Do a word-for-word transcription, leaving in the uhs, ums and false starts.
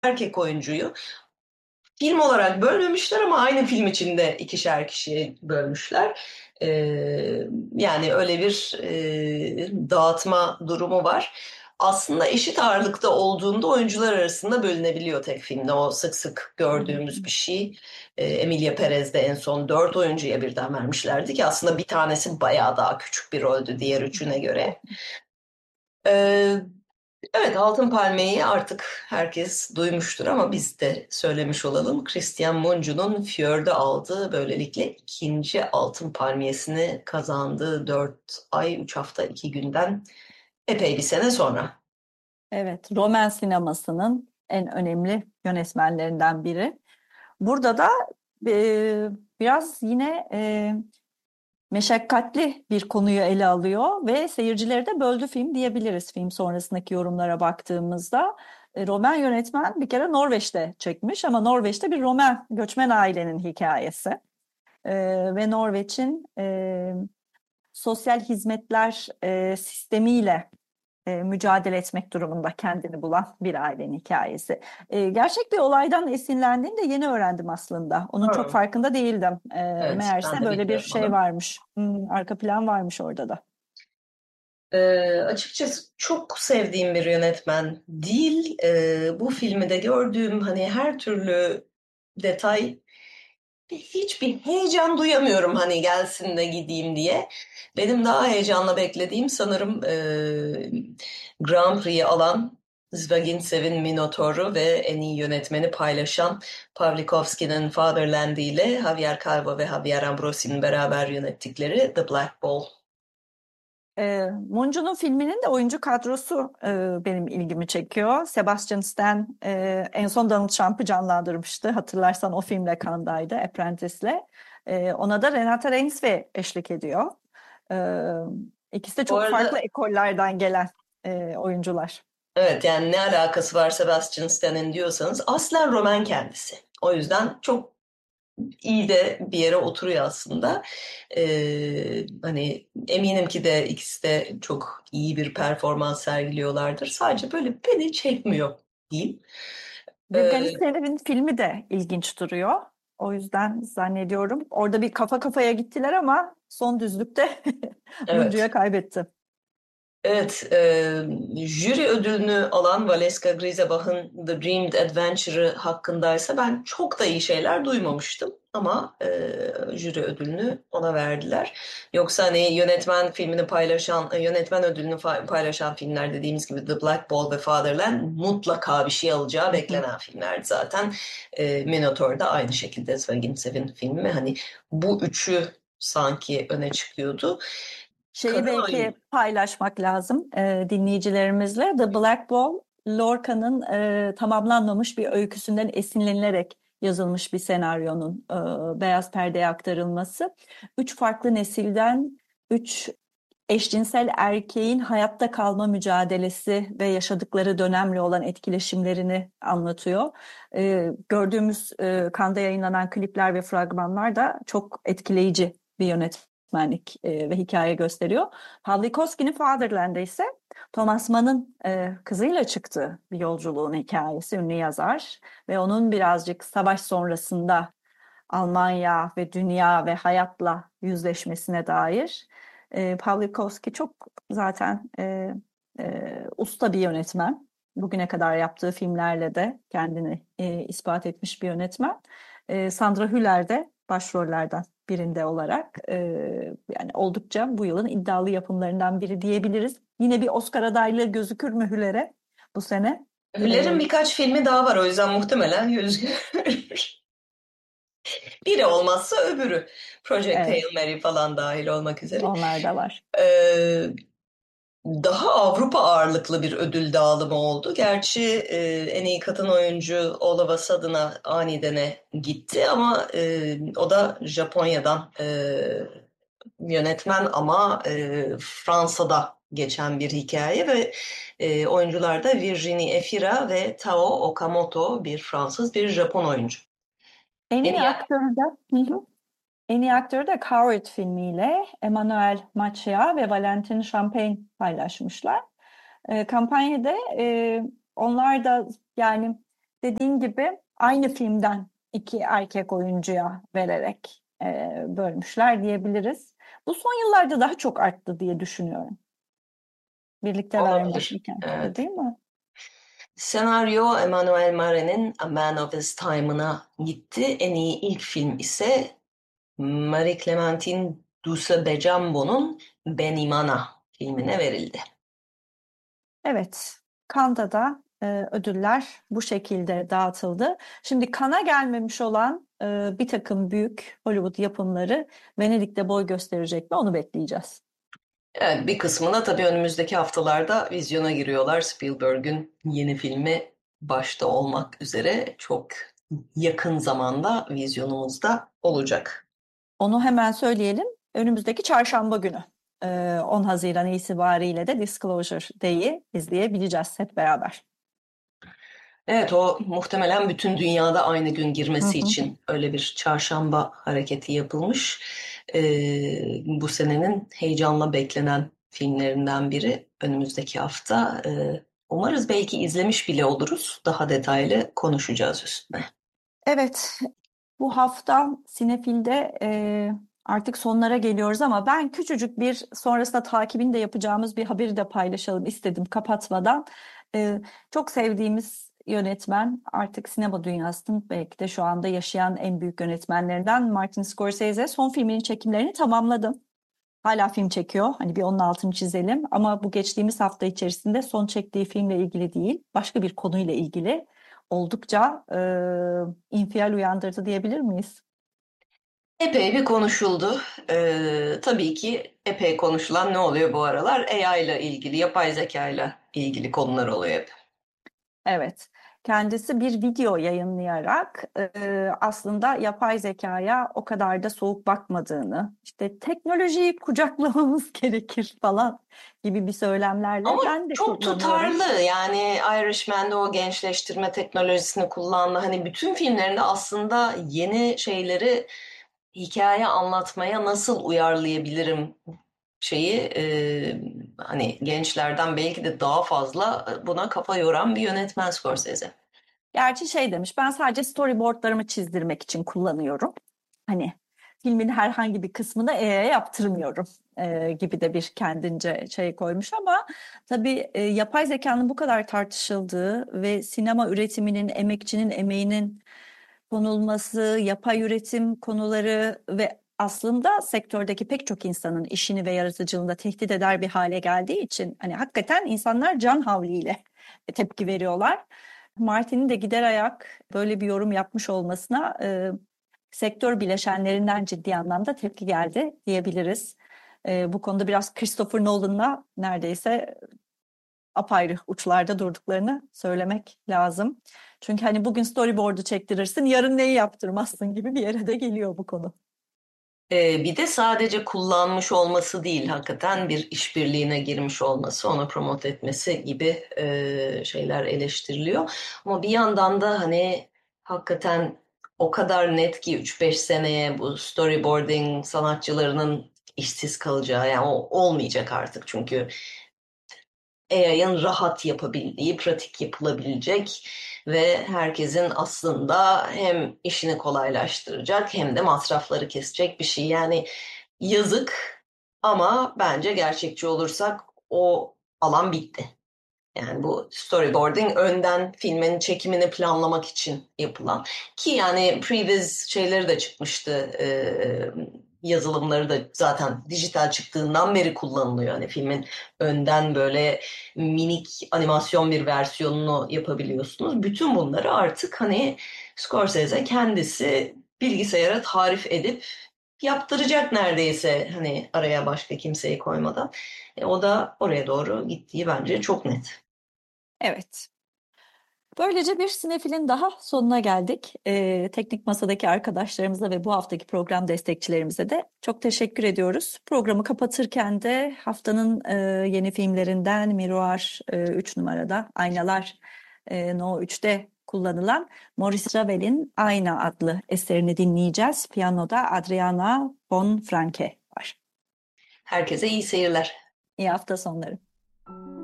erkek oyuncuyu film olarak bölmemişler ama aynı film içinde ikişer kişiye bölmüşler. Ee, Yani öyle bir e, dağıtma durumu var. Aslında eşit ağırlıkta olduğunda oyuncular arasında bölünebiliyor tek filmde. O sık sık gördüğümüz bir şey. Ee, Emilia Perez'de en son dört oyuncuya birden vermişlerdi ki aslında bir tanesi bayağı daha küçük bir roldü diğer üçüne göre. Ee, Evet, Altın Palmiye'yi artık herkes duymuştur ama biz de söylemiş olalım. Christian Mungiu'nun Fjord'u aldığı, böylelikle ikinci Altın Palmiye'sini kazandığı dört ay, üç hafta, iki günden epey bir sene sonra. Evet, Roman sinemasının en önemli yönetmenlerinden biri. Burada da e, biraz yine e, meşakkatli bir konuyu ele alıyor ve seyircileri de böldü film diyebiliriz film sonrasındaki yorumlara baktığımızda. E, Roman yönetmen bir kere Norveç'te çekmiş ama Norveç'te bir Roman göçmen ailenin hikayesi. E, ve Norveç'in e, sosyal hizmetler e, sistemiyle e, mücadele etmek durumunda kendini bulan bir ailenin hikayesi. E, gerçek bir olaydan esinlendiğini de yeni öğrendim aslında. Onun çok Hmm, farkında değildim. E, evet, ben meğerse de böyle bir bilmiyorum şey onu. varmış. Hmm, arka plan varmış orada da. Ee, açıkçası çok sevdiğim bir yönetmen değil. Ee, bu filmi de gördüğüm hani her türlü detay, hiçbir heyecan duyamıyorum hani gelsin de gideyim diye. Benim daha heyecanla beklediğim sanırım e, Grand Prix'yi alan Zvagintsev'in Minotaur'u ve en iyi yönetmeni paylaşan Pavlikovski'nin Fatherland ile Javier Calvo ve Javier Ambrosi'nin beraber yönettikleri The Black Ball. E, Muncu'nun filminin de oyuncu kadrosu e, benim ilgimi çekiyor. Sebastian Stan e, en son Donald Trump'ı canlandırmıştı. Hatırlarsan o filmle Cannes'daydı, Apprentice'le. E, ona da Renata Reinsve eşlik ediyor. E, ikisi de Bu çok farklı arada ekollerden gelen e, oyuncular. evet, yani ne alakası var Sebastian Stan'ın diyorsanız aslen Roman kendisi. O yüzden çok iyi de bir yere oturuyor aslında. Ee, hani eminim ki de ikisi de çok iyi bir performans sergiliyorlardır. Sadece böyle beni çekmiyor diyeyim. Ee, Yevgeni Serev'in filmi de ilginç duruyor. O yüzden zannediyorum. Orada bir kafa kafaya gittiler ama son düzlükte evet. Muncu'ya kaybetti. Evet, e, jüri ödülünü alan Valeska Grisebach'ın The Dreamed Adventure'ı hakkındaysa ben çok da iyi şeyler duymamıştım. Ama e, jüri ödülünü ona verdiler. Yoksa hani yönetmen filmini paylaşan, e, yönetmen ödülünü fa- paylaşan filmler dediğimiz gibi The Black Ball ve Fatherland mutlaka bir şey alacağı Hı hı. beklenen filmlerdi zaten. E, Minotaur da aynı şekilde Sven filmi. Hani bu üçü sanki öne çıkıyordu. Şeyi Kadın belki oyun. paylaşmak lazım e, dinleyicilerimizle. The Black Ball, Lorca'nın e, tamamlanmamış bir öyküsünden esinlenilerek yazılmış bir senaryonun e, beyaz perdeye aktarılması. Üç farklı nesilden üç eşcinsel erkeğin hayatta kalma mücadelesi ve yaşadıkları dönemle olan etkileşimlerini anlatıyor. Ee, gördüğümüz e, Cannes'da yayınlanan klipler ve fragmanlar da çok etkileyici bir yönetmenlik e, ve hikaye gösteriyor. Pawlikowski'nin Fatherland'da ise Thomas Mann'ın e, kızıyla çıktığı bir yolculuğun hikayesi, ünlü yazar ve onun birazcık savaş sonrasında Almanya ve dünya ve hayatla yüzleşmesine dair. E, Pawlikowski çok zaten e, e, usta bir yönetmen. Bugüne kadar yaptığı filmlerle de kendini e, ispat etmiş bir yönetmen. E, Sandra Hüller de başrollerden birinde olarak e, yani oldukça bu yılın iddialı yapımlarından biri diyebiliriz. Yine bir Oscar adaylığı gözükür mü Hüller'e bu sene? E, Hüller'in birkaç filmi daha var, o yüzden muhtemelen gözükür. Biri olmazsa öbürü. Project evet, Hail Mary falan dahil olmak üzere. onlar da var. Ee, Daha Avrupa ağırlıklı bir ödül dağılımı oldu. Gerçi e, en iyi kadın oyuncu All of a Sudden'a anidene gitti ama e, o da Japonya'dan e, yönetmen ama e, Fransa'da geçen bir hikaye ve e, oyuncular da Virginie Efira ve Tao Okamoto, bir Fransız bir Japon oyuncu. En En iyi iyi aktör de hı hı. En iyi aktörü de Coward filmiyle Emmanuel Macea ve Valentin Champagne paylaşmışlar. E, kampanyada e, onlar da yani dediğin gibi aynı filmden iki erkek oyuncuya vererek e, bölmüşler diyebiliriz. Bu son yıllarda daha çok arttı diye düşünüyorum. Birlikte Olabilir. vermişken de, Evet. değil mi? Senaryo Emmanuel Mare'nin A Man of His Time'ına gitti. En iyi ilk film ise Marie-Clémentine Douce-Bechambeau'nun Benimana filmine verildi. Evet, Cannes'da da e, ödüller bu şekilde dağıtıldı. Şimdi Cannes'a gelmemiş olan e, bir takım büyük Hollywood yapımları Venedik'te boy gösterecek mi onu bekleyeceğiz. Evet, bir kısmına tabii önümüzdeki haftalarda vizyona giriyorlar. Spielberg'ün yeni filmi başta olmak üzere çok yakın zamanda vizyonumuzda olacak. Onu hemen söyleyelim. Önümüzdeki çarşamba günü e, on Haziran itibariyle de Disclosure Day'i izleyebileceğiz hep beraber. Evet, o muhtemelen bütün dünyada aynı gün Hı girmesi hı. için öyle bir çarşamba hareketi yapılmış. Ee, bu senenin heyecanla beklenen filmlerinden biri önümüzdeki hafta. Ee, umarız belki izlemiş bile oluruz. Daha detaylı konuşacağız üstüne. Evet, bu hafta Sinefil'de e, artık sonlara geliyoruz ama ben küçücük bir sonrasında takibini de yapacağımız bir haberi de paylaşalım istedim kapatmadan. E, çok sevdiğimiz yönetmen artık sinema dünyasının belki de şu anda yaşayan en büyük yönetmenlerinden Martin Scorsese son filminin çekimlerini tamamladı. Hala film çekiyor. Hani bir onun altını çizelim. Ama bu geçtiğimiz hafta içerisinde son çektiği filmle ilgili değil, başka bir konuyla ilgili oldukça e, infial uyandırdı diyebilir miyiz? Epey bir konuşuldu. Ee, tabii ki epey konuşulan ne oluyor bu aralar? A I ile ilgili, yapay zeka ile ilgili konular oluyor hep. Evet. Kendisi bir video yayınlayarak e, aslında yapay zekaya o kadar da soğuk bakmadığını, işte teknolojiyi kucaklamamız gerekir falan gibi bir söylemlerle Ama ben de çok kullanıyorum. tutarlı, yani Irishman'de o gençleştirme teknolojisini kullandı. Hani bütün filmlerinde aslında yeni şeyleri hikaye anlatmaya nasıl uyarlayabilirim şeyi e, hani gençlerden belki de daha fazla buna kafa yoran bir yönetmen Scorsese. Gerçi şey demiş, ben sadece storyboardlarımı çizdirmek için kullanıyorum. Hani filmin herhangi bir kısmını A I'ye yaptırmıyorum e, gibi de bir kendince şey koymuş ama tabii e, yapay zekanın bu kadar tartışıldığı ve sinema üretiminin, emekçinin emeğinin konulması, yapay üretim konuları ve aslında sektördeki pek çok insanın işini ve yaratıcılığını da tehdit eder bir hale geldiği için hani hakikaten insanlar can havliyle tepki veriyorlar. Martin'in de gider ayak böyle bir yorum yapmış olmasına e, sektör bileşenlerinden ciddi anlamda tepki geldi diyebiliriz. E, bu konuda biraz Christopher Nolan'la neredeyse apayrı uçlarda durduklarını söylemek lazım. Çünkü hani bugün storyboard'u çektirirsin, yarın neyi yaptırmazsın gibi bir yere de geliyor bu konu. Ee, bir de sadece kullanmış olması değil, hakikaten bir işbirliğine girmiş olması, onu promote etmesi gibi e, şeyler eleştiriliyor. Ama bir yandan da hani hakikaten o kadar net ki üç beş seneye bu storyboarding sanatçılarının işsiz kalacağı, yani o olmayacak artık çünkü A I'ın rahat yapabildiği, pratik yapılabilecek ve herkesin aslında hem işini kolaylaştıracak hem de masrafları kesecek bir şey. Yani yazık ama bence gerçekçi olursak o alan bitti. Yani bu storyboarding önden filmin çekimini planlamak için yapılan ki yani previz şeyleri de çıkmıştı, e, yazılımları da zaten dijital çıktığından beri kullanılıyor. Hani filmin önden böyle minik animasyon bir versiyonunu yapabiliyorsunuz. Bütün bunları artık hani Scorsese kendisi bilgisayara tarif edip yaptıracak neredeyse, hani araya başka kimseyi koymadan. E, o da oraya doğru gittiği bence çok net. Evet. Böylece bir sinefilin daha sonuna geldik. Ee, teknik masadaki arkadaşlarımıza ve bu haftaki program destekçilerimize de çok teşekkür ediyoruz. Programı kapatırken de haftanın e, yeni filmlerinden Miroir e, üç numarada, Aynalar e, No üçte kullanılan Maurice Ravel'in Ayna adlı eserini dinleyeceğiz. Piyanoda Adriana Bonfranque var. Herkese iyi seyirler. İyi hafta sonları.